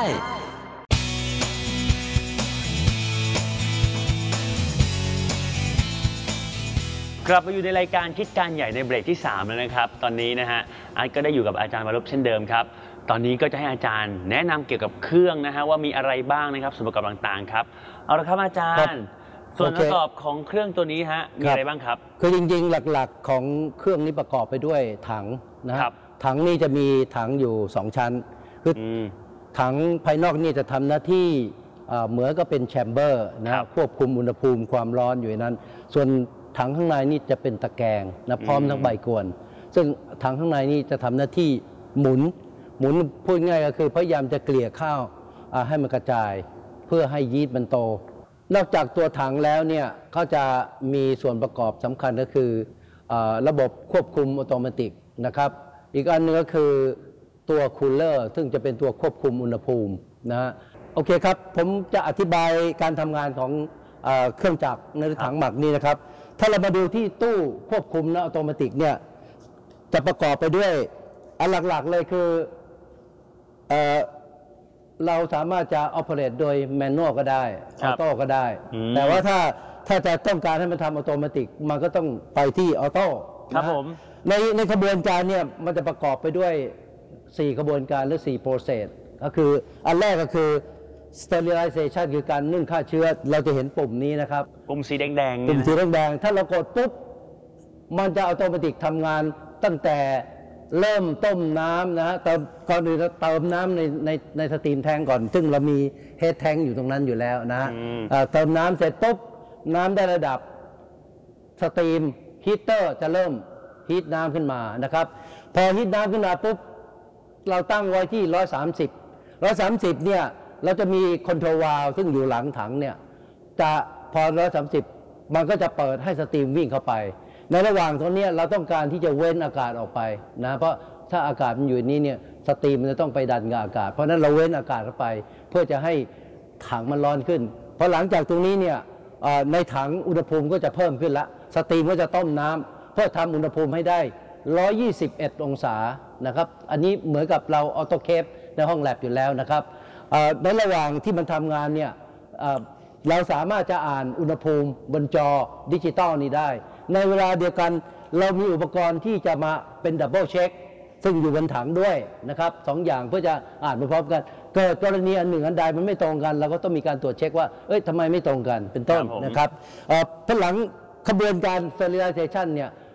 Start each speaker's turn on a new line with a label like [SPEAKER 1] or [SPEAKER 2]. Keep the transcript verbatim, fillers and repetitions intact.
[SPEAKER 1] กลับมาอยู่ในรายการคิดการใหญ่ในเบรกที่สามแล้วนะครับตอนนี้นะฮะอาร์ตก็ได้อยู่กับอาจารย์วรบเช่นเดิมครับตอนนี้ก็จะให้อาจารย์แนะนำเกี่ยวกับเครื่องนะฮะว่ามีอะไรบ้างนะครับส่วนประกอบต่างๆครับเอาละครับอาจารย์ส่วนประกอบของเครื่องตัวนี้ฮะมีอะไรบ้างครับ
[SPEAKER 2] คือจริงๆหลักๆของเครื่องนี้ประกอบไปด้วยถังนะครับถังนี้จะมีถังอยู่สองชั้นคือถังภายนอกนี่จะทำหน้าที่เหมือนก็เป็นแชมเบอร์นะควบคุมอุณหภูมิความร้อนอยู่ในนั้นส่วนถังข้างในนี่จะเป็นตะแกรงนะพร้อมทั้งใบกวนซึ่งถังข้างในนี่จะทำหน้าที่หมุนหมุนพูดง่ายก็คือพยายามจะเกลี่ยข้าวให้มันกระจายเพื่อให้ยีสต์มันโตนอกจากตัวถังแล้วเนี่ยเขาจะมีส่วนประกอบสำคัญก็คือระบบควบคุมอัตโนมัตินะครับอีกอันนึงก็คือตัวคูลเลอร์ซึ่งจะเป็นตัวควบคุมอุณหภูมินะโอเคครับผมจะอธิบายการทำงานของเครื่องจักรในถังหมักนี้นะครับถ้าเรามาดูที่ตู้ควบคุมนะอัตโนมัติเนี่ยจะประกอบไปด้วยอันหลักๆเลยคือเอ่อเราสามารถจะออเปเรตโดยแมนนวลก็ได้ออโต้ก็ได้แต่ว่าถ้าถ้าจะต้องการให้มันทำอัตโนมัติมันก็ต้องไปที่ออโต้
[SPEAKER 1] ครับผม
[SPEAKER 2] ในในกระบวนการเนี่ยมันจะประกอบไปด้วยสี่กระบวนการหรือสี่โปรเซสก็คืออันแรกก็คือ sterilization คือการนึ่งฆ่าเชื้อเราจะเห็นปุ่มนี้นะครับ
[SPEAKER 1] ปุ่มสีแดงๆ
[SPEAKER 2] ปุ่มสีแดงๆถ้าเรากดปุ๊บมันจะอัตโนมัติทำงานตั้งแต่เริ่มต้มน้ำนะฮะเติมก่อนอื่นเราเติมน้ำในในในสตรีมแทงก่อนซึ่งเรามีเฮดแทงอยู่ตรงนั้นอยู่แล้วนะฮะเติมน้ำเสร็จปุ๊บน้ำได้ระดับสตรีมฮีตเตอร์จะเริ่มฮีทน้ำขึ้นมานะครับพอฮีทน้ำขึ้นมาปุ๊บเราตั้งไว้ที่ร้อยสามสิบร้อยสามสิบเนี่ยเราจะมีคอนโทรลวาล์วซึ่งอยู่หลังถังเนี่ยจะพอร้อยสามสิบมันก็จะเปิดให้สตรีมวิ่งเข้าไปในระหว่างตรงนี้เราต้องการที่จะเว้นอากาศออกไปนะเพราะถ้าอากาศมันอยู่นี้เนี่ยสตรีมมันจะต้องไปดันกับอากาศเพราะนั้นเราเว้นอากาศเข้าไปเพื่อจะให้ถังมันร้อนขึ้นพอหลังจากตรงนี้เนี่ยในถังอุณหภูมิก็จะเพิ่มขึ้นละสตรีมก็จะต้มน้ำเพื่อทำอุณหภูมิให้ได้หนึ่งร้อยยี่สิบเอ็ดองศานะครับอันนี้เหมือนกับเราออโตเคปในห้องแลบอยู่แล้วนะครับในระหว่างที่มันทำงานเนี่ยเราสามารถจะอ่านอุณหภูมิบนจอดิจิตอลนี้ได้ในเวลาเดียวกันเรามีอุปกรณ์ที่จะมาเป็นดับเบิลเช็คซึ่งอยู่บนถังด้วยนะครับสองอย่างเพื่อจะอ่านพร้อมกันเกิดกรณีอันหนึ่งอันใดมันไม่ตรงกันเราก็ต้องมีการตรวจเช็คว่าเอ้ยทำไมไม่ตรงกันเป็นต้นนะครับพอหลังขบวนการ sterilization เนี่ย